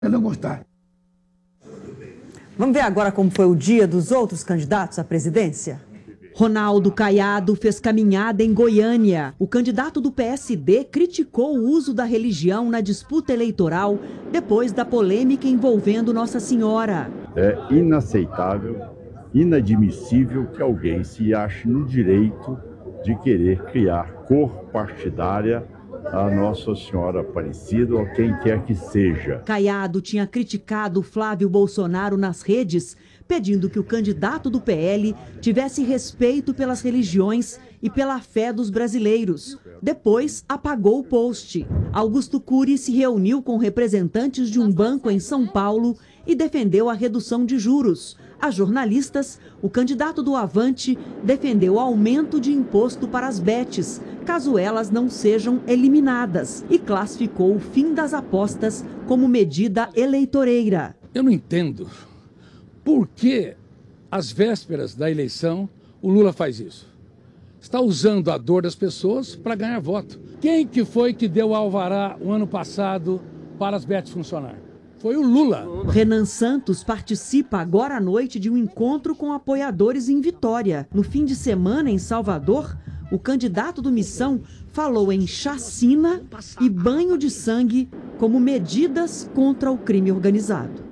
não gostar. Vamos ver agora como foi o dia dos outros candidatos à presidência? Ronaldo Caiado fez caminhada em Goiânia. O candidato do PSD criticou o uso da religião na disputa eleitoral depois da polêmica envolvendo Nossa Senhora. É inaceitável, inadmissível que alguém se ache no direito de querer criar cor partidária a Nossa Senhora Aparecida ou quem quer que seja. Caiado tinha criticado Flávio Bolsonaro nas redes, pedindo que o candidato do PL tivesse respeito pelas religiões e pela fé dos brasileiros. Depois, apagou o post. Augusto Cury se reuniu com representantes de um banco em São Paulo e defendeu a redução de juros. A jornalistas, o candidato do Avante defendeu o aumento de imposto para as bets, caso elas não sejam eliminadas, e classificou o fim das apostas como medida eleitoreira. Eu não entendo por que, às vésperas da eleição, o Lula faz isso. Está usando a dor das pessoas para ganhar voto. Quem que foi que deu alvará o ano passado para as bets funcionar? Foi o Lula. Renan Santos participa agora à noite de um encontro com apoiadores em Vitória. No fim de semana, em Salvador, o candidato do Missão falou em chacina e banho de sangue como medidas contra o crime organizado.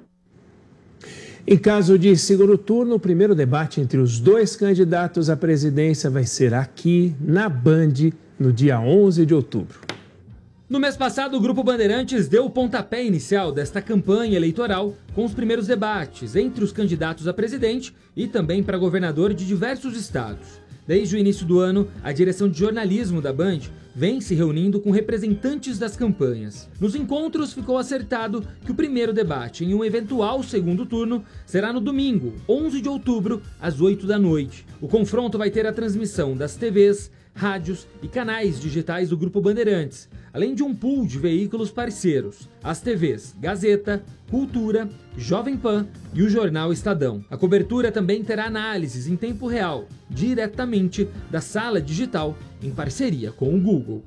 Em caso de segundo turno, o primeiro debate entre os dois candidatos à presidência vai ser aqui na Band, no dia 11 de outubro. No mês passado, o Grupo Bandeirantes deu o pontapé inicial desta campanha eleitoral com os primeiros debates entre os candidatos a presidente e também para governador de diversos estados. Desde o início do ano, a direção de jornalismo da Band vem se reunindo com representantes das campanhas. Nos encontros, ficou acertado que o primeiro debate em um eventual segundo turno será no domingo, 11 de outubro, às 8 da noite. O confronto vai ter a transmissão das TVs, rádios e canais digitais do Grupo Bandeirantes, além de um pool de veículos parceiros, as TVs Gazeta, Cultura, Jovem Pan e o Jornal Estadão. A cobertura também terá análises em tempo real, diretamente da sala digital, em parceria com o Google.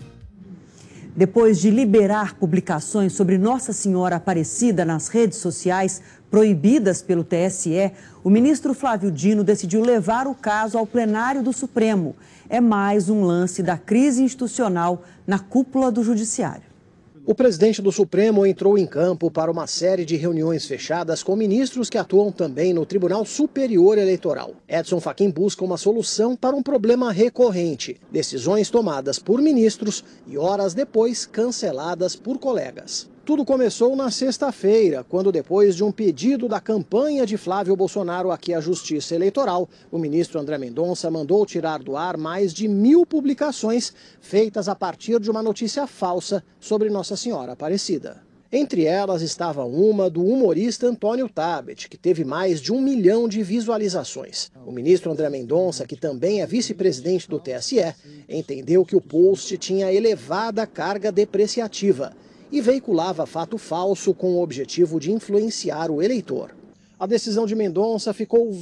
Depois de liberar publicações sobre Nossa Senhora Aparecida nas redes sociais, proibidas pelo TSE, o ministro Flávio Dino decidiu levar o caso ao plenário do Supremo. É mais um lance da crise institucional na cúpula do Judiciário. O presidente do Supremo entrou em campo para uma série de reuniões fechadas com ministros que atuam também no Tribunal Superior Eleitoral. Edson Fachin busca uma solução para um problema recorrente: decisões tomadas por ministros e horas depois canceladas por colegas. Tudo começou na sexta-feira, quando, depois de um pedido da campanha de Flávio Bolsonaro aqui à Justiça Eleitoral, o ministro André Mendonça mandou tirar do ar mais de 1.000 publicações feitas a partir de uma notícia falsa sobre Nossa Senhora Aparecida. Entre elas estava uma do humorista Antônio Tabet, que teve mais de 1 milhão de visualizações. O ministro André Mendonça, que também é vice-presidente do TSE, entendeu que o post tinha elevada carga depreciativa e veiculava fato falso com o objetivo de influenciar o eleitor. A decisão de Mendonça ficou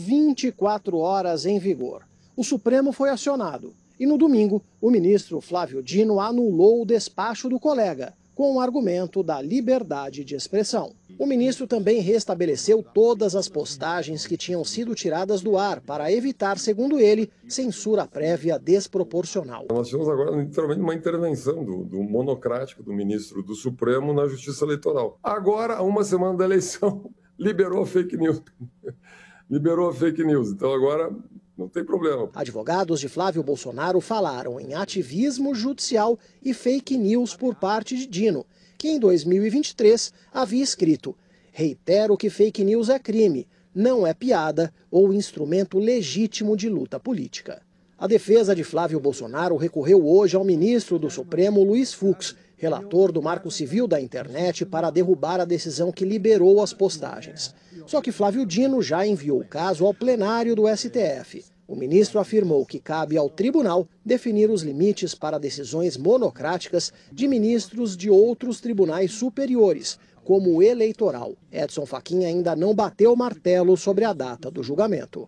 24 horas em vigor. O Supremo foi acionado e, no domingo, o ministro Flávio Dino anulou o despacho do colega, com o argumento da liberdade de expressão. O ministro também restabeleceu todas as postagens que tinham sido tiradas do ar para evitar, segundo ele, censura prévia desproporcional. Nós tivemos agora literalmente uma intervenção do monocrático do ministro do Supremo na Justiça Eleitoral. Agora, a uma semana da eleição, liberou a fake news. Liberou a fake news. Então agora não tem problema. Advogados de Flávio Bolsonaro falaram em ativismo judicial e fake news por parte de Dino, que em 2023 havia escrito: reitero que fake news é crime, não é piada ou instrumento legítimo de luta política. A defesa de Flávio Bolsonaro recorreu hoje ao ministro do Supremo, Luiz Fux, relator do Marco Civil da Internet, para derrubar a decisão que liberou as postagens. Só que Flávio Dino já enviou o caso ao plenário do STF. O ministro afirmou que cabe ao tribunal definir os limites para decisões monocráticas de ministros de outros tribunais superiores, como o eleitoral. Edson Fachin ainda não bateu o martelo sobre a data do julgamento.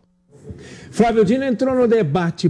Flávio Dino entrou no debate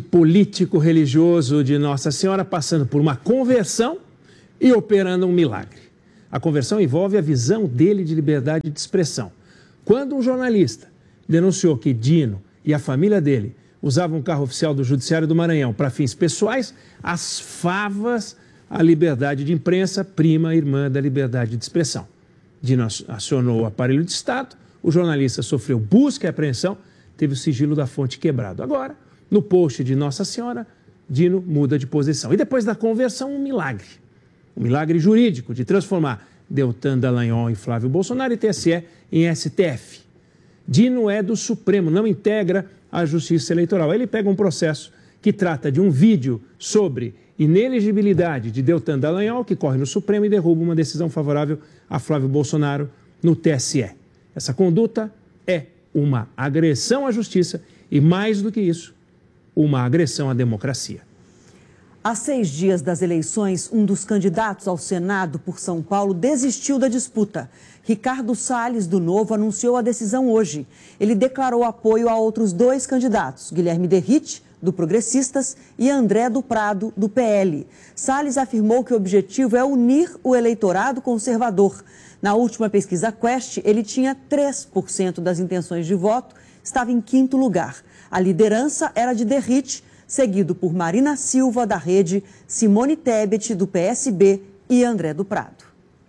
político-religioso de Nossa Senhora, passando por uma conversão e operando um milagre. A conversão envolve a visão dele de liberdade de expressão. Quando um jornalista denunciou que Dino e a família dele usavam um carro oficial do Judiciário do Maranhão para fins pessoais, as favas, a liberdade de imprensa, prima irmã da liberdade de expressão. Dino acionou o aparelho de Estado, o jornalista sofreu busca e apreensão, teve o sigilo da fonte quebrado. Agora, no post de Nossa Senhora, Dino muda de posição. E depois da conversão, um milagre jurídico de transformar Deltan Dallagnol em Flávio Bolsonaro e TSE em STF. Dino é do Supremo, não integra a Justiça Eleitoral. Ele pega um processo que trata de um vídeo sobre inelegibilidade de Deltan Dallagnol, que corre no Supremo, e derruba uma decisão favorável a Flávio Bolsonaro no TSE. Essa conduta é uma agressão à justiça e, mais do que isso, uma agressão à democracia. Há 6 dias das eleições, um dos candidatos ao Senado por São Paulo desistiu da disputa. Ricardo Salles, do Novo, anunciou a decisão hoje. Ele declarou apoio a outros 2 candidatos, Guilherme Derrite, do Progressistas, e André do Prado, do PL. Salles afirmou que o objetivo é unir o eleitorado conservador. Na última pesquisa Quest, ele tinha 3% das intenções de voto, estava em 5º lugar. A liderança era de Derrite, seguido por Marina Silva, da Rede, Simone Tebet, do PSB, e André do Prado.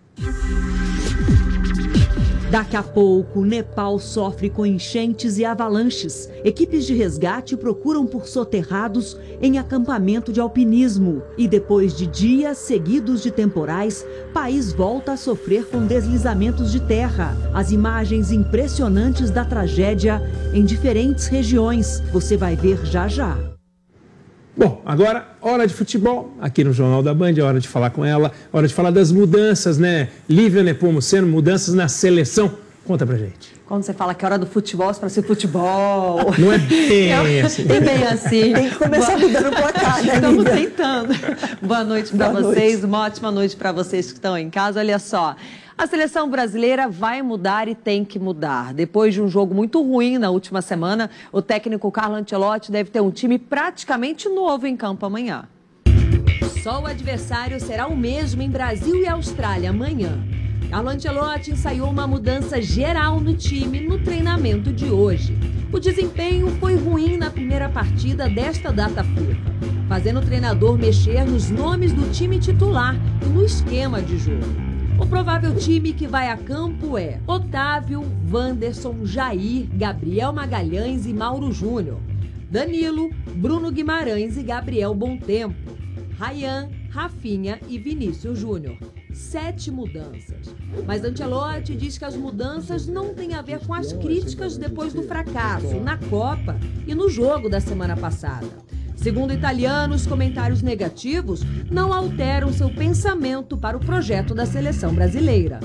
Daqui a pouco, o Nepal sofre com enchentes e avalanches. Equipes de resgate procuram por soterrados em acampamento de alpinismo. E depois de dias seguidos de temporais, o país volta a sofrer com deslizamentos de terra. As imagens impressionantes da tragédia em diferentes regiões. Você vai ver já já. Bom, agora, hora de futebol, aqui no Jornal da Band, é hora de falar com ela, hora de falar das mudanças, né? Lívia Nepomuceno, mudanças na seleção. Conta pra gente. Quando você fala que é hora do futebol, é para ser futebol. Não é bem assim. É bem assim. Tem que começar mudando o placar, né, Estamos Lívia? tentando. Boa noite para vocês, uma ótima noite para vocês que estão em casa. Olha só, a seleção brasileira vai mudar e tem que mudar. Depois de um jogo muito ruim na última semana, o técnico Carlo Ancelotti deve ter um time praticamente novo em campo amanhã. Só o adversário será o mesmo em Brasil e Austrália amanhã. Carlo Ancelotti ensaiou uma mudança geral no time no treinamento de hoje. O desempenho foi ruim na primeira partida desta data FIFA, fazendo o treinador mexer nos nomes do time titular e no esquema de jogo. O provável time que vai a campo é Otávio, Wanderson, Jair, Gabriel Magalhães e Mauro Júnior, Danilo, Bruno Guimarães e Gabriel Bontempo, Ryan, Rafinha e Vinícius Júnior. 7 mudanças. Mas Ancelotti diz que as mudanças não têm a ver com as críticas depois do fracasso na Copa e no jogo da semana passada. Segundo o italiano, os comentários negativos não alteram seu pensamento para o projeto da seleção brasileira.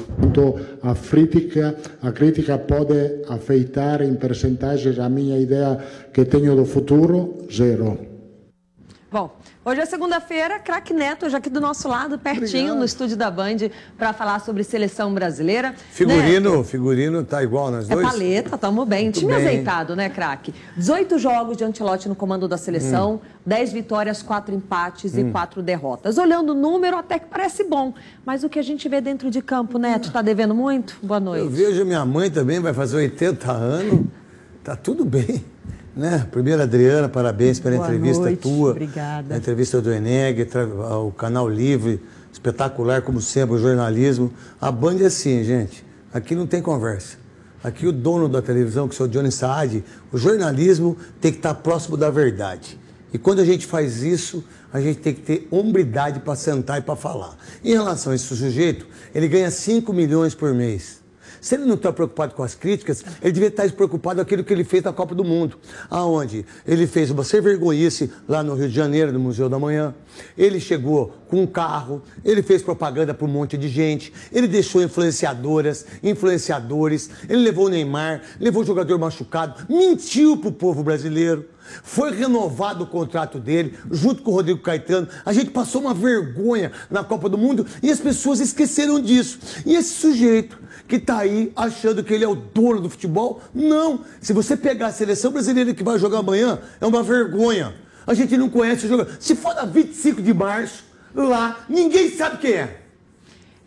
A crítica pode afetar em percentagem a minha ideia que tenho do futuro, 0. Bom, hoje é segunda-feira, craque Neto já aqui do nosso lado, pertinho. Obrigado. No estúdio da Band, para falar sobre seleção brasileira. Figurino tá igual nas duas? É paleta, estamos bem. Muito time bem. Azeitado, né, craque? 18 jogos de Ancelotti no comando da seleção, 10 vitórias, 4 empates e 4 derrotas. Olhando o número, até que parece bom. Mas o que a gente vê dentro de campo, Neto, tá devendo muito? Boa noite. Eu vejo minha mãe também, vai fazer 80 anos. Tá tudo bem. Né? Primeiro, Adriana, parabéns pela entrevista tua. Obrigada. A entrevista do Eneg, o Canal Livre, espetacular como sempre, o jornalismo. A Band é assim, gente, aqui não tem conversa. Aqui o dono da televisão, que é o Johnny Saad, o jornalismo tem que estar próximo da verdade. E quando a gente faz isso, a gente tem que ter hombridade para sentar e para falar. Em relação a esse sujeito, ele ganha 5 milhões por mês. Se ele não está preocupado com as críticas, ele devia estar preocupado com aquilo que ele fez na Copa do Mundo, aonde ele fez uma sem-vergonhice lá no Rio de Janeiro, no Museu da Manhã. Ele chegou com um carro, ele fez propaganda para um monte de gente, ele deixou influenciadores, ele levou o Neymar, levou o jogador machucado, mentiu para o povo brasileiro. Foi renovado o contrato dele, junto com o Rodrigo Caetano. A gente passou uma vergonha na Copa do Mundo e as pessoas esqueceram disso. E esse sujeito que está aí achando que ele é o dono do futebol, não. Se você pegar a seleção brasileira que vai jogar amanhã, é uma vergonha. A gente não conhece o jogador. Se for na 25 de março, lá, ninguém sabe quem é.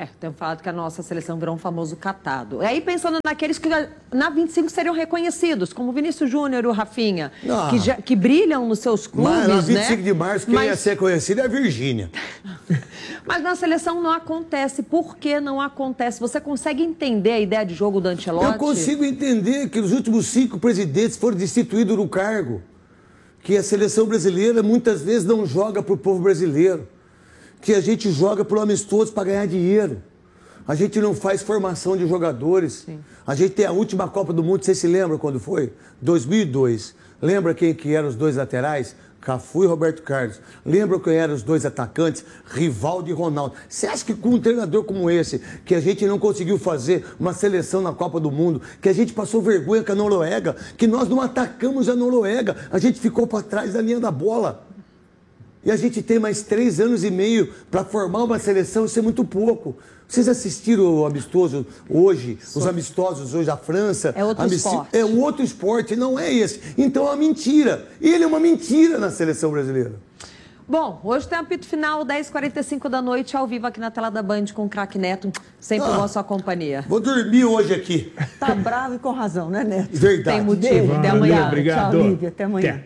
Tem falado que a nossa seleção virou um famoso catado. Aí pensando naqueles que na 25 seriam reconhecidos, como o Vinícius Júnior e o Rafinha, que brilham nos seus clubes, mas na 25 né? de março, quem ia ser conhecido é a Virgínia. Mas na seleção não acontece. Por que não acontece? Você consegue entender a ideia de jogo do Ancelotti? Eu consigo entender que os últimos 5 presidentes foram destituídos do cargo. Que a seleção brasileira muitas vezes não joga para o povo brasileiro. Que a gente joga por amistosos para ganhar dinheiro. A gente não faz formação de jogadores. Sim. A gente tem a última Copa do Mundo, você se lembra quando foi? 2002. Lembra quem que eram os 2 laterais? Cafu e Roberto Carlos. Lembra quem eram os 2 atacantes? Rivaldo e Ronaldo. Você acha que com um treinador como esse, que a gente não conseguiu fazer uma seleção na Copa do Mundo, que a gente passou vergonha com a Noruega, que nós não atacamos a Noruega, a gente ficou para trás da linha da bola. E a gente tem mais 3 anos e meio para formar uma seleção, isso é muito pouco. Vocês assistiram o amistoso hoje, os amistosos hoje da França? É outro esporte. É um outro esporte, não é esse. Então é uma mentira. Ele é uma mentira na seleção brasileira. Bom, hoje tem apito final, 10h45 da noite, ao vivo aqui na tela da Band com o craque Neto, sempre com a sua companhia. Vou dormir hoje aqui. Tá bravo e com razão, né, Neto? Verdade. Tem motivo. Até amanhã. Obrigado. Tchau, Lívia. Até amanhã.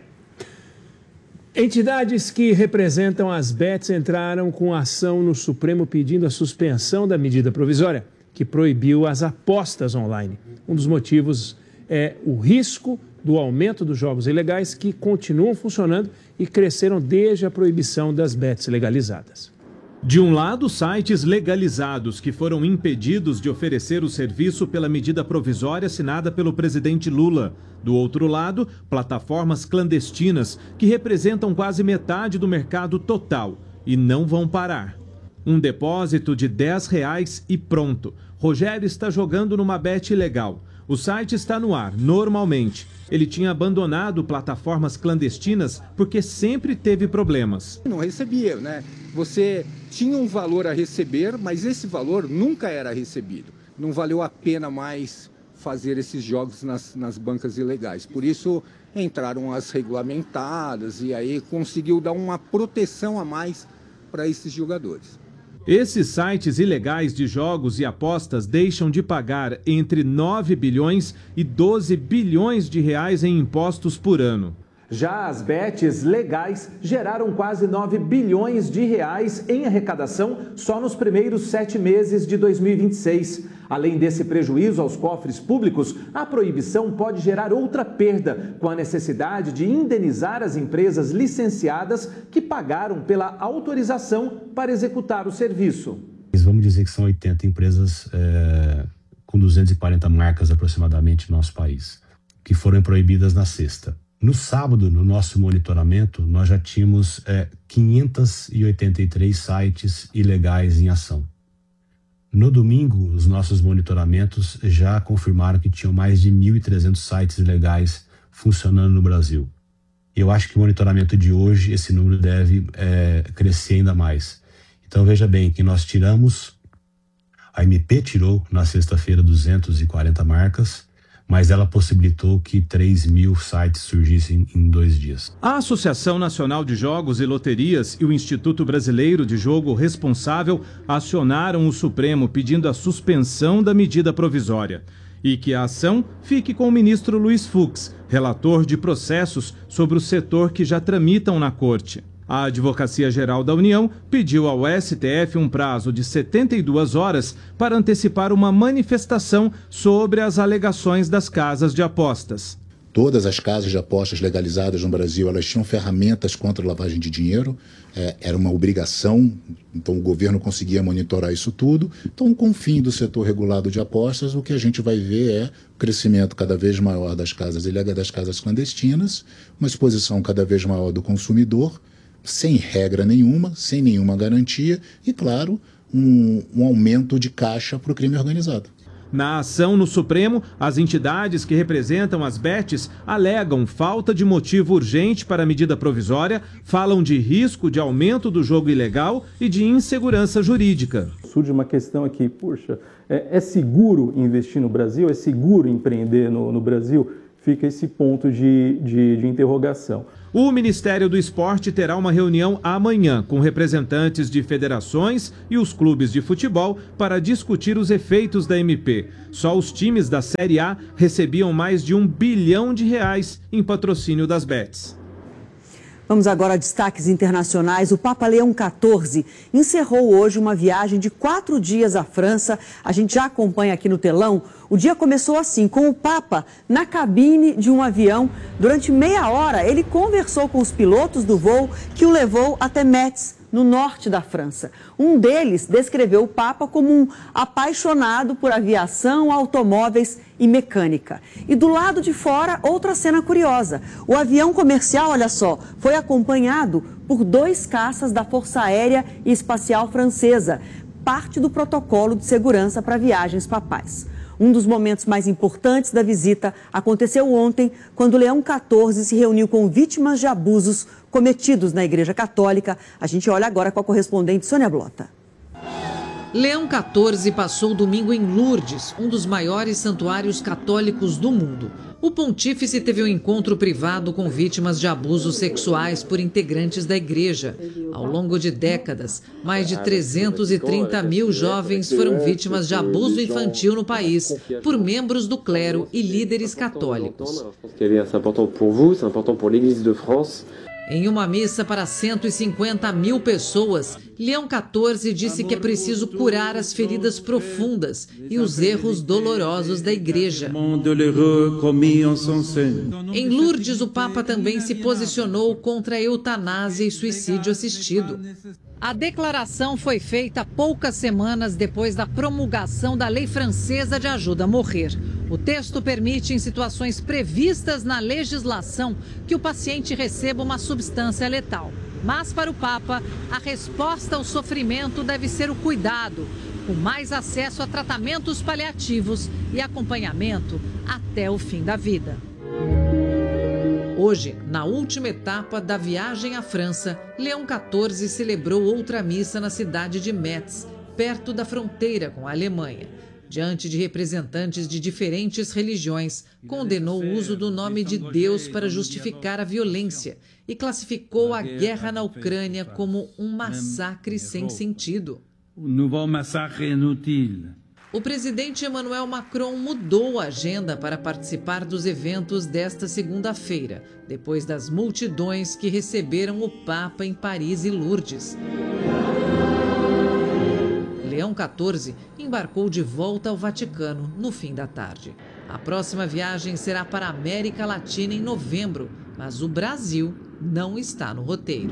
Entidades que representam as bets entraram com ação no Supremo pedindo a suspensão da medida provisória que proibiu as apostas online. Um dos motivos é o risco do aumento dos jogos ilegais que continuam funcionando e cresceram desde a proibição das bets legalizadas. De um lado, sites legalizados que foram impedidos de oferecer o serviço pela medida provisória assinada pelo presidente Lula. Do outro lado, plataformas clandestinas que representam quase metade do mercado total e não vão parar. Um depósito de R$10 e pronto. Rogério está jogando numa bet ilegal. O site está no ar, normalmente. Ele tinha abandonado plataformas clandestinas porque sempre teve problemas. Não recebia, né? Você tinha um valor a receber, mas esse valor nunca era recebido. Não valeu a pena mais fazer esses jogos nas bancas ilegais. Por isso entraram as regulamentadas e aí conseguiu dar uma proteção a mais para esses jogadores. Esses sites ilegais de jogos e apostas deixam de pagar entre 9 bilhões e 12 bilhões de reais em impostos por ano. Já as bets legais geraram quase 9 bilhões de reais em arrecadação só nos primeiros 7 meses de 2026. Além desse prejuízo aos cofres públicos, a proibição pode gerar outra perda, com a necessidade de indenizar as empresas licenciadas que pagaram pela autorização para executar o serviço. Vamos dizer que são 80 empresas com 240 marcas aproximadamente no nosso país, que foram proibidas na sexta. No sábado, no nosso monitoramento, nós já tínhamos 583 sites ilegais em ação. No domingo, os nossos monitoramentos já confirmaram que tinham mais de 1.300 sites ilegais funcionando no Brasil. Eu acho que o monitoramento de hoje, esse número deve crescer ainda mais. Então, veja bem que nós a MP tirou na sexta-feira 240 marcas, mas ela possibilitou que 3.000 sites surgissem em 2 dias. A Associação Nacional de Jogos e Loterias e o Instituto Brasileiro de Jogo Responsável acionaram o Supremo pedindo a suspensão da medida provisória e que a ação fique com o ministro Luiz Fux, relator de processos sobre o setor que já tramitam na Corte. A Advocacia Geral da União pediu ao STF um prazo de 72 horas para antecipar uma manifestação sobre as alegações das casas de apostas. Todas as casas de apostas legalizadas no Brasil, elas tinham ferramentas contra a lavagem de dinheiro, era uma obrigação, então o governo conseguia monitorar isso tudo. Então, com o fim do setor regulado de apostas, o que a gente vai ver é o crescimento cada vez maior das casas ilegais, das casas clandestinas, uma exposição cada vez maior do consumidor, sem regra nenhuma, sem nenhuma garantia e, claro, um aumento de caixa para o crime organizado. Na ação no Supremo, as entidades que representam as bets alegam falta de motivo urgente para a medida provisória, falam de risco de aumento do jogo ilegal e de insegurança jurídica. Surge uma questão aqui, puxa, é seguro investir no Brasil? É seguro empreender no Brasil? fica esse ponto de interrogação. O Ministério do Esporte terá uma reunião amanhã com representantes de federações e os clubes de futebol para discutir os efeitos da MP. Só os times da Série A recebiam mais de R$1 bilhão em patrocínio das bets. Vamos agora a destaques internacionais. O Papa Leão XIV encerrou hoje uma viagem de 4 dias à França. A gente já acompanha aqui no telão. O dia começou assim, com o Papa na cabine de um avião. Durante meia hora, ele conversou com os pilotos do voo que o levou até Metz, no norte da França. Um deles descreveu o Papa como um apaixonado por aviação, automóveis e mecânica. E do lado de fora, outra cena curiosa. O avião comercial, olha só, foi acompanhado por 2 caças da Força Aérea e Espacial Francesa, parte do protocolo de segurança para viagens papais. Um dos momentos mais importantes da visita aconteceu ontem, quando Leão XIV se reuniu com vítimas de abusos cometidos na Igreja Católica. A gente olha agora com a correspondente Sônia Blota. Leão XIV passou o domingo em Lourdes, um dos maiores santuários católicos do mundo. O pontífice teve um encontro privado com vítimas de abusos sexuais por integrantes da igreja. Ao longo de décadas, mais de 330 mil jovens foram vítimas de abuso infantil no país por membros do clero e líderes católicos. Em uma missa para 150 mil pessoas, Leão XIV disse que é preciso curar as feridas profundas e os erros dolorosos da Igreja. Em Lourdes, o Papa também se posicionou contra a eutanásia e suicídio assistido. A declaração foi feita poucas semanas depois da promulgação da lei francesa de ajuda a morrer. O texto permite, em situações previstas na legislação, que o paciente receba uma substância letal. Mas, para o Papa, a resposta ao sofrimento deve ser o cuidado, com mais acesso a tratamentos paliativos e acompanhamento até o fim da vida. Hoje, na última etapa da viagem à França, Leão XIV celebrou outra missa na cidade de Metz, perto da fronteira com a Alemanha. Diante de representantes de diferentes religiões, condenou o uso do nome de Deus para justificar a violência e classificou a guerra na Ucrânia como um massacre sem sentido. O presidente Emmanuel Macron mudou a agenda para participar dos eventos desta segunda-feira, depois das multidões que receberam o Papa em Paris e Lourdes. Leão XIV embarcou de volta ao Vaticano no fim da tarde. A próxima viagem será para a América Latina em novembro, mas o Brasil não está no roteiro.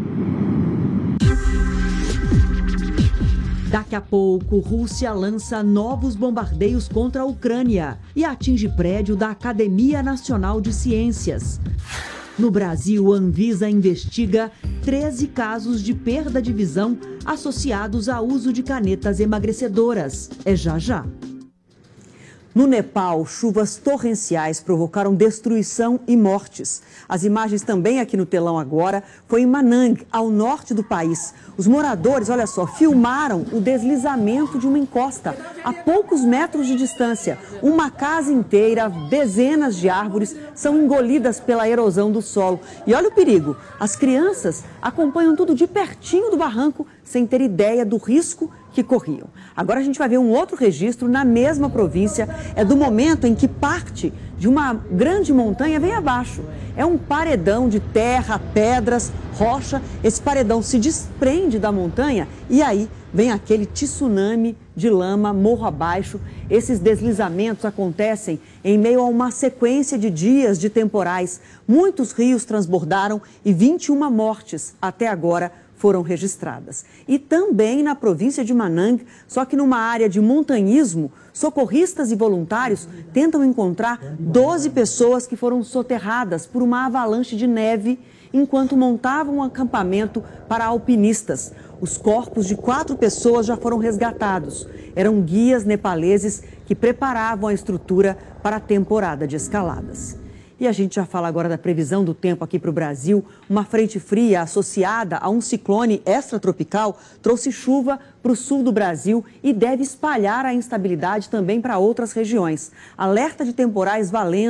Daqui a pouco, Rússia lança novos bombardeios contra a Ucrânia e atinge prédio da Academia Nacional de Ciências. No Brasil, a Anvisa investiga 13 casos de perda de visão associados ao uso de canetas emagrecedoras. É já já. No Nepal, chuvas torrenciais provocaram destruição e mortes. As imagens também aqui no telão agora foi em Manang, ao norte do país. Os moradores, olha só, filmaram o deslizamento de uma encosta a poucos metros de distância. Uma casa inteira, dezenas de árvores são engolidas pela erosão do solo. E olha o perigo, as crianças acompanham tudo de pertinho do barranco sem ter ideia do risco que corriam. Agora a gente vai ver um outro registro na mesma província. É do momento em que parte de uma grande montanha vem abaixo. É um paredão de terra, pedras, rocha. Esse paredão se desprende da montanha e aí vem aquele tsunami de lama morro abaixo. Esses deslizamentos acontecem em meio a uma sequência de dias de temporais. Muitos rios transbordaram e 21 mortes até agora foram registradas. E também na província de Manang, só que numa área de montanhismo, socorristas e voluntários tentam encontrar 12 pessoas que foram soterradas por uma avalanche de neve enquanto montavam um acampamento para alpinistas. Os corpos de 4 pessoas já foram resgatados. Eram guias nepaleses que preparavam a estrutura para a temporada de escaladas. E a gente já fala agora da previsão do tempo aqui para o Brasil. Uma frente fria associada a um ciclone extratropical trouxe chuva para o sul do Brasil e deve espalhar a instabilidade também para outras regiões. Alerta de temporais valendo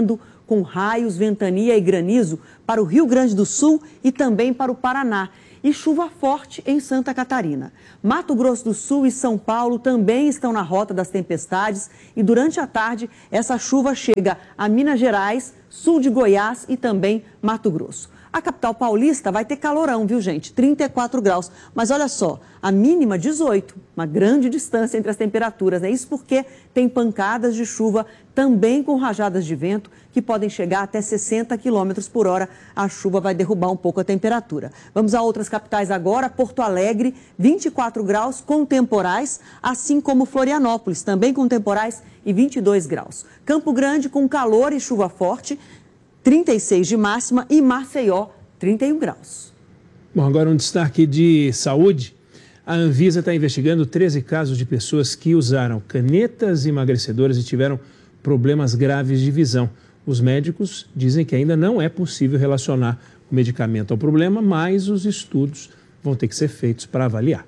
com raios, ventania e granizo para o Rio Grande do Sul e também para o Paraná. E chuva forte em Santa Catarina. Mato Grosso do Sul e São Paulo também estão na rota das tempestades e durante a tarde essa chuva chega a Minas Gerais, sul de Goiás e também Mato Grosso. A capital paulista vai ter calorão, viu, gente? 34 graus. Mas olha só, a mínima 18, uma grande distância entre as temperaturas. É isso porque tem pancadas de chuva também com rajadas de vento que podem chegar até 60 km por hora. A chuva vai derrubar um pouco a temperatura. Vamos a outras capitais agora. Porto Alegre, 24 graus com temporais, assim como Florianópolis, também com temporais e 22 graus. Campo Grande com calor e chuva forte, 36 de máxima e Maceió, 31 graus. Bom, agora um destaque de saúde. A Anvisa está investigando 13 casos de pessoas que usaram canetas emagrecedoras e tiveram problemas graves de visão. Os médicos dizem que ainda não é possível relacionar o medicamento ao problema, mas os estudos vão ter que ser feitos para avaliar.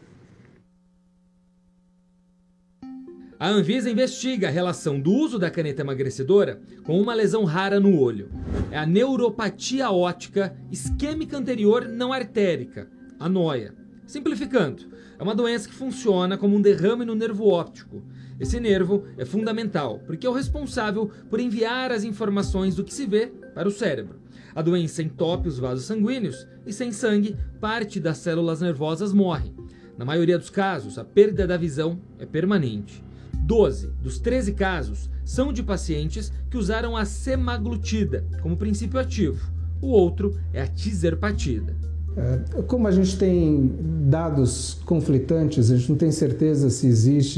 A Anvisa investiga a relação do uso da caneta emagrecedora com uma lesão rara no olho. É a neuropatia óptica isquêmica anterior não artérica, a NOIA. Simplificando, é uma doença que funciona como um derrame no nervo óptico. Esse nervo é fundamental porque é o responsável por enviar as informações do que se vê para o cérebro. A doença entope os vasos sanguíneos e, sem sangue, parte das células nervosas morre. Na maioria dos casos, a perda da visão é permanente. 12 dos 13 casos são de pacientes que usaram a semaglutida como princípio ativo. O outro é a tizerpatida. Como a gente tem dados conflitantes, a gente não tem certeza se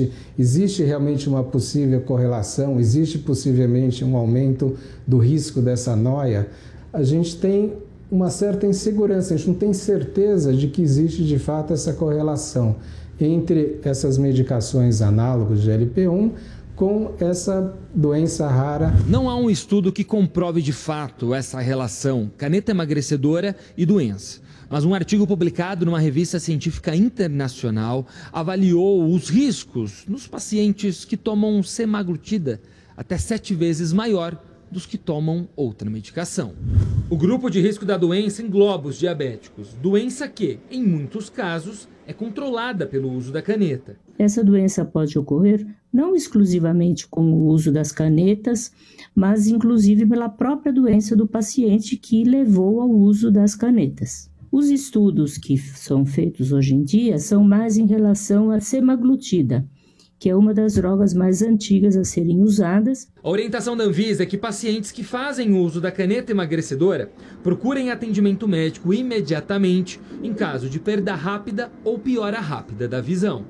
existe realmente uma possível correlação, existe possivelmente um aumento do risco dessa NOIA, a gente tem uma certa insegurança, a gente não tem certeza de que existe de fato essa correlação entre essas medicações análogas de GLP-1 com essa doença rara. Não há um estudo que comprove de fato essa relação caneta emagrecedora e doença. Mas um artigo publicado numa revista científica internacional avaliou os riscos nos pacientes que tomam semaglutida até 7 vezes maior dos que tomam outra medicação. O grupo de risco da doença engloba os diabéticos, doença que, em muitos casos, é controlada pelo uso da caneta. Essa doença pode ocorrer não exclusivamente com o uso das canetas, mas inclusive pela própria doença do paciente que levou ao uso das canetas. Os estudos que são feitos hoje em dia são mais em relação à semaglutida, que é uma das drogas mais antigas a serem usadas. A orientação da Anvisa é que pacientes que fazem uso da caneta emagrecedora procurem atendimento médico imediatamente em caso de perda rápida ou piora rápida da visão.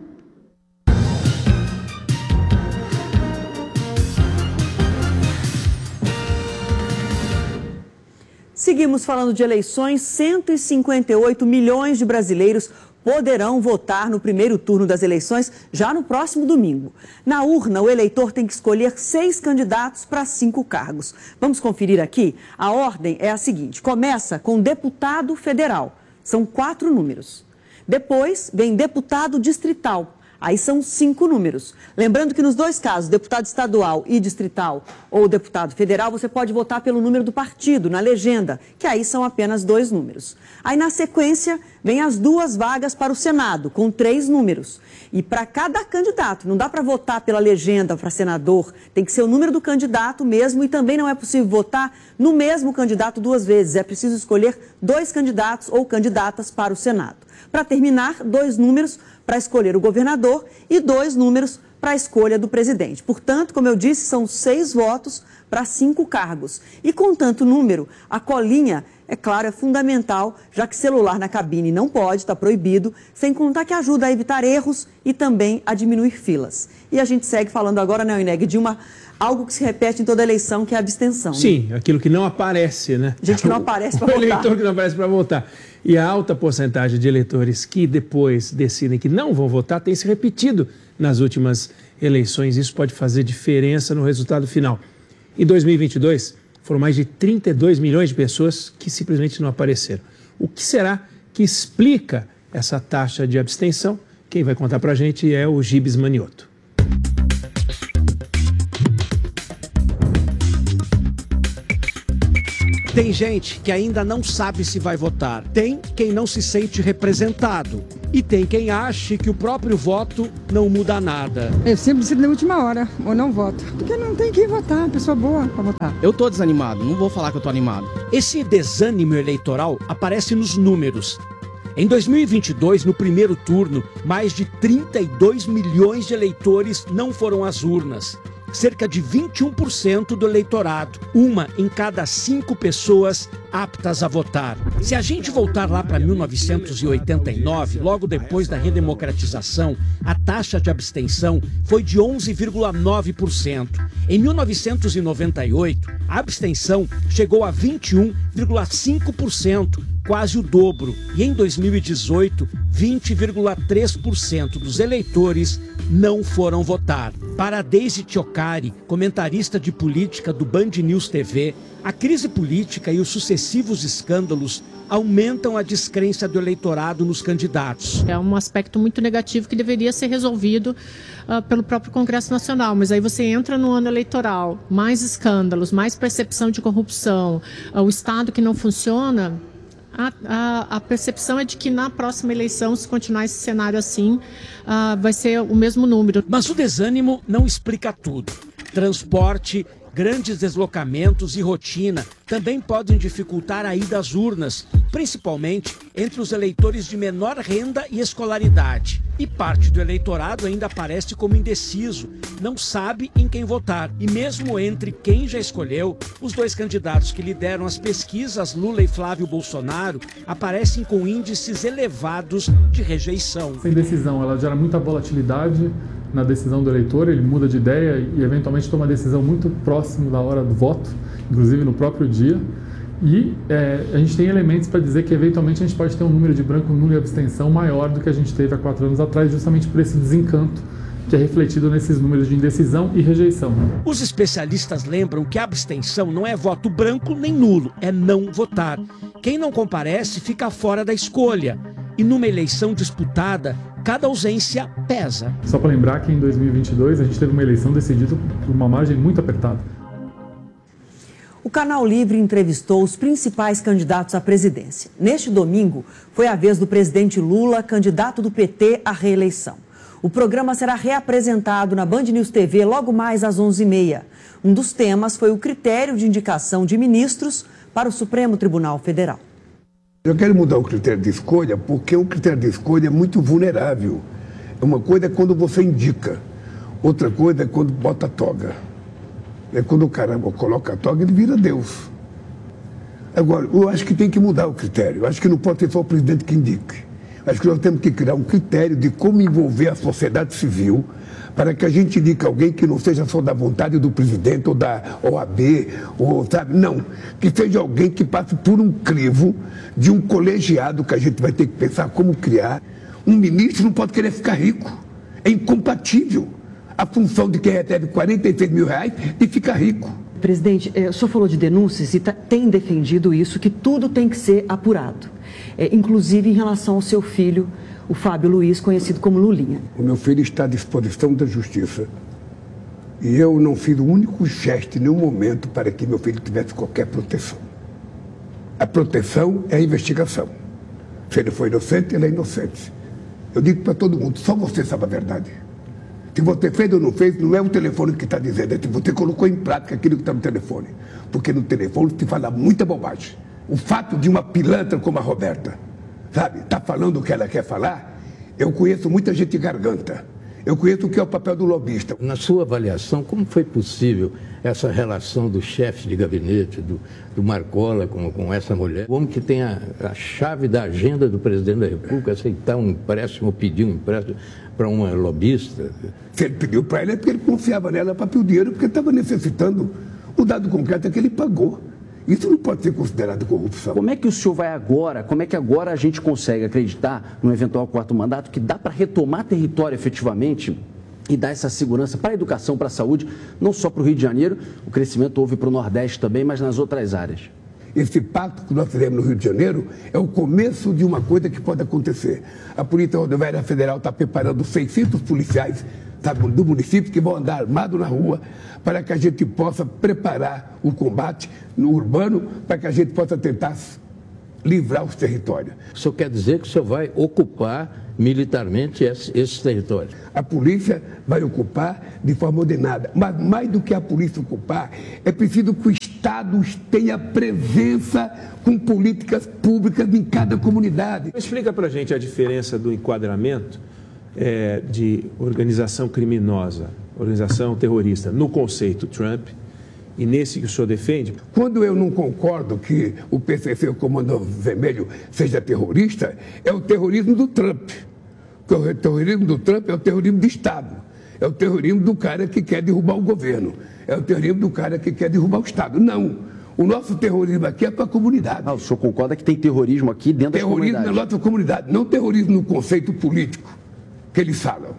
Seguimos falando de eleições. 158 milhões de brasileiros poderão votar no primeiro turno das eleições já no próximo domingo. Na urna, o eleitor tem que escolher 6 candidatos para 5 cargos. Vamos conferir aqui? A ordem é a seguinte: começa com deputado federal, são 4 números. Depois vem deputado distrital. Aí são 5 números. Lembrando que nos 2 casos, deputado estadual e distrital ou deputado federal, você pode votar pelo número do partido, na legenda, que aí são apenas 2 números. Aí na sequência, vem as 2 vagas para o Senado, com 3 números. E para cada candidato, não dá para votar pela legenda para senador, tem que ser o número do candidato mesmo e também não é possível votar no mesmo candidato 2 vezes. É preciso escolher 2 candidatos ou candidatas para o Senado. Para terminar, 2 números para escolher o governador e 2 números para a escolha do presidente. Portanto, como eu disse, são 6 votos para 5 cargos. E com tanto número, a colinha, é claro, é fundamental, já que celular na cabine não pode, está proibido, sem contar que ajuda a evitar erros e também a diminuir filas. E a gente segue falando agora, né, Ineg, de algo que se repete em toda eleição, que é a abstenção. Sim, né? Aquilo que não aparece, né? Gente que não aparece para votar. O eleitor que não aparece para votar. E a alta porcentagem de eleitores que depois decidem que não vão votar tem se repetido nas últimas eleições. Isso pode fazer diferença no resultado final. Em 2022, foram mais de 32 milhões de pessoas que simplesmente não apareceram. O que será que explica essa taxa de abstenção? Quem vai contar para a gente é o Gibes Manioto. Tem gente que ainda não sabe se vai votar. Tem quem não se sente representado. E tem quem ache que o próprio voto não muda nada. Eu sempre decido na última hora, ou não voto. Porque não tem quem votar, pessoa boa para votar. Eu tô desanimado, não vou falar que eu tô animado. Esse desânimo eleitoral aparece nos números. Em 2022, no primeiro turno, mais de 32 milhões de eleitores não foram às urnas. Cerca de 21% do eleitorado, 1 em cada 5 pessoas aptas a votar. Se a gente voltar lá para 1989, logo depois da redemocratização, a taxa de abstenção foi de 11,9%. Em 1998, a abstenção chegou a 21,5%, quase o dobro. E em 2018, 20,3% dos eleitores não foram votar. Para Deise Tiocari, comentarista de política do Band News TV, a crise política e os sucessivos escândalos aumentam a descrença do eleitorado nos candidatos. É um aspecto muito negativo que deveria ser resolvido pelo próprio Congresso Nacional, mas aí você entra no ano eleitoral, mais escândalos, mais percepção de corrupção, o Estado que não funciona. A percepção é de que na próxima eleição, se continuar esse cenário assim, vai ser o mesmo número. Mas o desânimo não explica tudo. Transporte, grandes deslocamentos e rotina também podem dificultar a ida às urnas, principalmente entre os eleitores de menor renda e escolaridade. E parte do eleitorado ainda aparece como indeciso, não sabe em quem votar. E mesmo entre quem já escolheu, os dois candidatos que lideram as pesquisas, Lula e Flávio Bolsonaro, aparecem com índices elevados de rejeição. Essa indecisão, ela gera muita volatilidade na decisão do eleitor, ele muda de ideia e eventualmente toma uma decisão muito próximo da hora do voto, inclusive no próprio dia. E a gente tem elementos para dizer que eventualmente a gente pode ter um número de branco, nulo e abstenção maior do que a gente teve há 4 anos atrás, justamente por esse desencanto que é refletido nesses números de indecisão e rejeição. Os especialistas lembram que a abstenção não é voto branco nem nulo, é não votar. Quem não comparece fica fora da escolha. E numa eleição disputada, cada ausência pesa. Só para lembrar que em 2022 a gente teve uma eleição decidida por uma margem muito apertada. O Canal Livre entrevistou os principais candidatos à presidência. Neste domingo, foi a vez do presidente Lula, candidato do PT à reeleição. O programa será reapresentado na Band News TV logo mais às 11h30. Um dos temas foi o critério de indicação de ministros para o Supremo Tribunal Federal. Eu quero mudar o critério de escolha porque o critério de escolha é muito vulnerável. Uma coisa é quando você indica, outra coisa é quando bota a toga. É quando o cara coloca a toga, ele vira Deus. Agora, eu acho que tem que mudar o critério. Eu acho que não pode ser só o presidente que indique. Acho que nós temos que criar um critério de como envolver a sociedade civil para que a gente indique alguém que não seja só da vontade do presidente ou da OAB, ou, sabe? Não, que seja alguém que passe por um crivo de um colegiado que a gente vai ter que pensar como criar. Um ministro não pode querer ficar rico. É incompatível a função de quem recebe 46 mil reais e fica rico. Presidente, o senhor falou de denúncias e tem defendido isso, que tudo tem que ser apurado. Inclusive em relação ao seu filho, o Fábio Luiz, conhecido como Lulinha. O meu filho está à disposição da justiça. E eu não fiz o único gesto em nenhum momento para que meu filho tivesse qualquer proteção. A proteção é a investigação. Se ele foi inocente, ele é inocente. Eu digo para todo mundo, só você sabe a verdade. Se você fez ou não fez, não é o telefone que está dizendo, é se você colocou em prática aquilo que está no telefone. Porque no telefone se fala muita bobagem. O fato de uma pilantra como a Roberta, sabe, tá falando o que ela quer falar, eu conheço muita gente garganta. Eu conheço o que é o papel do lobista. Na sua avaliação, como foi possível essa relação do chefe de gabinete, do Marcola com essa mulher? O homem que tem a chave da agenda do presidente da República, aceitar um empréstimo, pedir um empréstimo para uma lobista? Se ele pediu para ela é porque ele confiava nela para pedir o dinheiro, porque estava necessitando. O dado concreto é que ele pagou. Isso não pode ser considerado corrupção. Como é que o senhor vai agora, como é que agora a gente consegue acreditar no eventual 4º mandato que dá para retomar território efetivamente e dar essa segurança para a educação, para a saúde, não só para o Rio de Janeiro, o crescimento houve para o Nordeste também, mas nas outras áreas? Esse pacto que nós fizemos no Rio de Janeiro é o começo de uma coisa que pode acontecer. A Polícia Rodoviária Federal está preparando 600 policiais sabe, do município, que vão andar armados na rua, para que a gente possa preparar o combate no urbano, para que a gente possa tentar livrar os territórios. O senhor quer dizer que o senhor vai ocupar militarmente esses territórios? A polícia vai ocupar de forma ordenada, mas mais do que a polícia ocupar, é preciso que o Estado tenha presença com políticas públicas em cada comunidade. Explica para a gente a diferença do enquadramento de organização criminosa, organização terrorista, no conceito Trump, e nesse que o senhor defende? Quando eu não concordo que o PCC, o Comando Vermelho, seja terrorista, é o terrorismo do Trump. O terrorismo do Trump é o terrorismo de Estado. É o terrorismo do cara que quer derrubar o governo. É o terrorismo do cara que quer derrubar o Estado. Não. O nosso terrorismo aqui é para a comunidade. O senhor concorda que tem terrorismo aqui dentro da comunidade? Terrorismo na nossa comunidade, não terrorismo no conceito político que eles falam.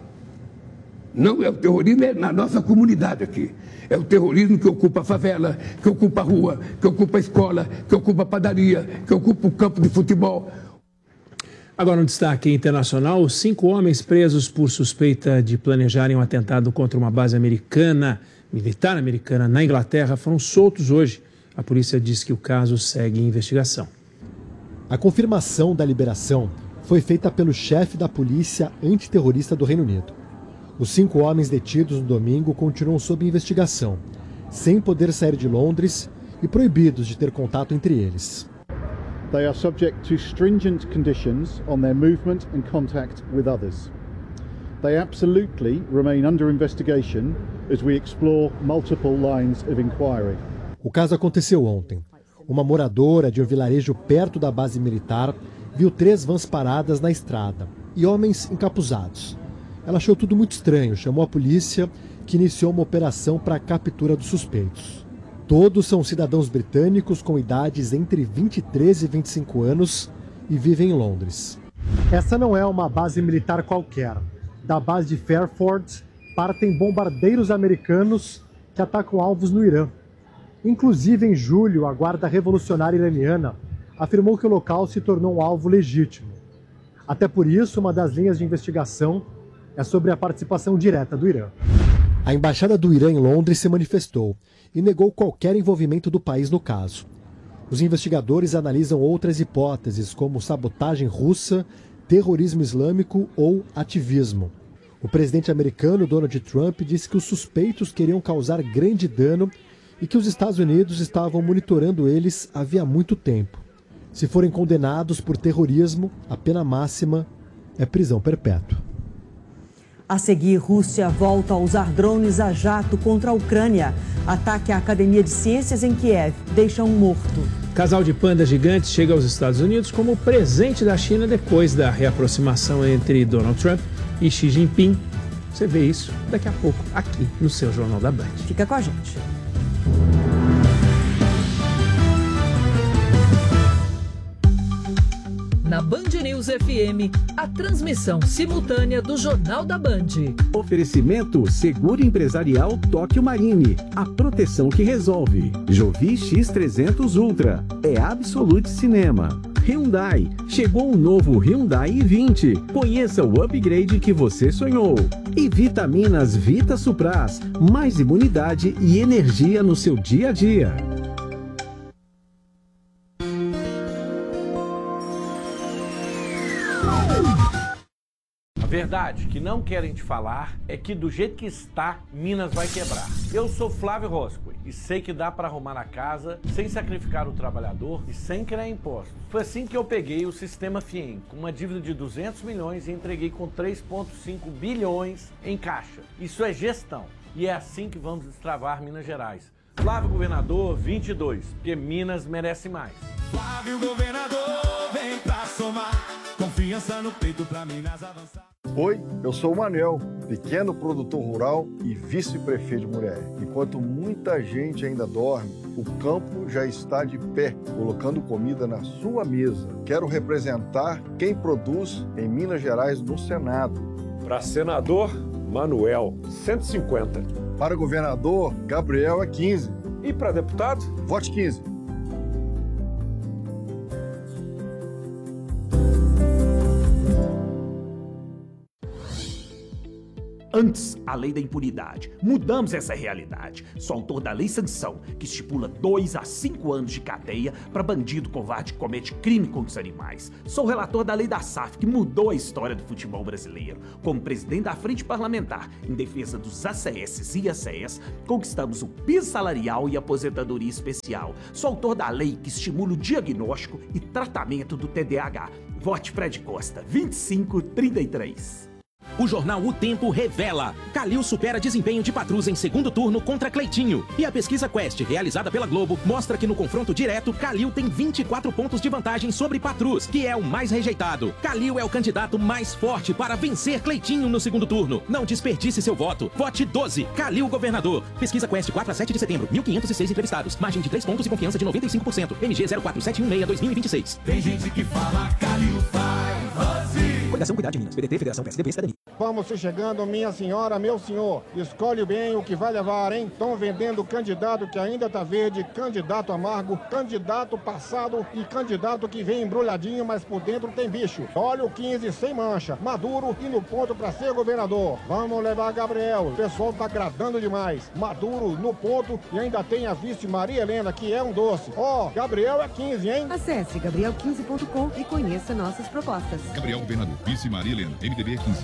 Não, é o terrorismo na nossa comunidade aqui. É o terrorismo que ocupa a favela, que ocupa a rua, que ocupa a escola, que ocupa a padaria, que ocupa o campo de futebol. Agora um destaque internacional, 5 homens presos por suspeita de planejarem um atentado contra uma base militar americana na Inglaterra, foram soltos hoje. A polícia diz que o caso segue em investigação. A confirmação da liberação foi feita pelo chefe da polícia antiterrorista do Reino Unido. Os 5 homens detidos no domingo continuam sob investigação, sem poder sair de Londres e proibidos de ter contato entre eles. They are subject to stringent conditions on their movement and contact with others. They absolutely remain under investigation as we explore multiple lines of inquiry. O caso aconteceu ontem. Uma moradora de um vilarejo perto da base militar viu 3 vans paradas na estrada e homens encapuzados. Ela achou tudo muito estranho, chamou a polícia, que iniciou uma operação para a captura dos suspeitos. Todos são cidadãos britânicos com idades entre 23 e 25 anos e vivem em Londres. Essa não é uma base militar qualquer. Da base de Fairford partem bombardeiros americanos que atacam alvos no Irã. Inclusive, em julho, a Guarda Revolucionária Iraniana afirmou que o local se tornou um alvo legítimo. Até por isso, uma das linhas de investigação é sobre a participação direta do Irã. A Embaixada do Irã em Londres se manifestou e negou qualquer envolvimento do país no caso. Os investigadores analisam outras hipóteses, como sabotagem russa, terrorismo islâmico ou ativismo. O presidente americano Donald Trump disse que os suspeitos queriam causar grande dano e que os Estados Unidos estavam monitorando eles havia muito tempo. Se forem condenados por terrorismo, a pena máxima é prisão perpétua. A seguir, Rússia volta a usar drones a jato contra a Ucrânia. Ataque à Academia de Ciências em Kiev deixa um morto. Casal de pandas gigantes chega aos Estados Unidos como presente da China depois da reaproximação entre Donald Trump e Xi Jinping. Você vê isso daqui a pouco aqui no seu Jornal da Band. Fica com a gente. Na Band News FM, a transmissão simultânea do Jornal da Band. Oferecimento Seguro Empresarial Tóquio Marine, a proteção que resolve. Jovi X300 Ultra, é Absolute Cinema. Hyundai, chegou o novo Hyundai i20. Conheça o upgrade que você sonhou. E Vitaminas Vita Supras, mais imunidade e energia no seu dia a dia. A verdade que não querem te falar é que do jeito que está, Minas vai quebrar. Eu sou Flávio Roscoe e sei que dá para arrumar a casa sem sacrificar o trabalhador e sem criar impostos. Foi assim que eu peguei o Sistema FIEM, com uma dívida de 200 milhões e entreguei com 3,5 bilhões em caixa. Isso é gestão e é assim que vamos destravar Minas Gerais. Flávio Governador 22, porque Minas merece mais. Flávio Governador, vem pra somar, confiança no peito pra Minas avançar. Oi, eu sou o Manuel, pequeno produtor rural e vice-prefeito de Muriaé. Enquanto muita gente ainda dorme, o campo já está de pé, colocando comida na sua mesa. Quero representar quem produz em Minas Gerais no Senado. Para senador, Manuel, 150. Para governador, Gabriel é 15. E para deputado? Vote 15. antes a lei da impunidade. Mudamos essa realidade. Sou autor da Lei Sanção, que estipula 2 a 5 anos de cadeia para bandido covarde que comete crime contra os animais. Sou relator da Lei da SAF, que mudou a história do futebol brasileiro. Como presidente da Frente Parlamentar em defesa dos ACS e IACS, conquistamos o piso salarial e aposentadoria especial. Sou autor da lei que estimula o diagnóstico e tratamento do TDAH. Vote Fred Costa, 2533. O jornal O Tempo revela: Calil supera desempenho de Patrus em segundo turno contra Cleitinho. E a pesquisa Quest, realizada pela Globo, mostra que no confronto direto, Calil tem 24 pontos de vantagem sobre Patrus, que é o mais rejeitado. Calil é o candidato mais forte para vencer Cleitinho no segundo turno. Não desperdice seu voto. Vote 12. Calil governador. Pesquisa Quest 4 a 7 de setembro. 1.506 entrevistados. Margem de 3 pontos e confiança de 95%. MG 04716-2026. Tem gente que fala Calil faz Rose. Coligação Cuidar de Minas. PDT, Federação, PSDB, Cidadania. Vamos se chegando, minha senhora, meu senhor. Escolhe bem o que vai levar, hein? Estão vendendo candidato que ainda tá verde, candidato amargo, candidato passado e candidato que vem embrulhadinho, mas por dentro tem bicho. Olha o 15 sem mancha, maduro e no ponto pra ser governador. Vamos levar Gabriel. O pessoal tá agradando demais. Maduro no ponto e ainda tem a vice Maria Helena, que é um doce. Ó, Gabriel é 15, hein? Acesse gabriel15.com e conheça nossas propostas. Gabriel Governador, vice Maria Helena, MDB 15.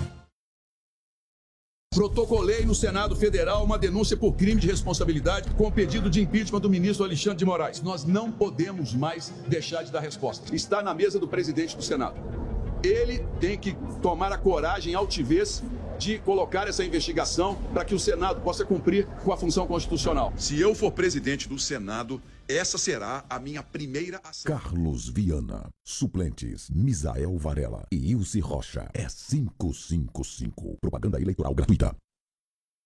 Protocolei no Senado Federal uma denúncia por crime de responsabilidade com o pedido de impeachment do ministro Alexandre de Moraes. Nós não podemos mais deixar de dar resposta. Está na mesa do presidente do Senado. Ele tem que tomar a coragem e altivez de colocar essa investigação para que o Senado possa cumprir com a função constitucional. Se eu for presidente do Senado, essa será a minha primeira ação. Carlos Viana. Suplentes: Misael Varela e Ilse Rocha. É 555. Propaganda eleitoral gratuita.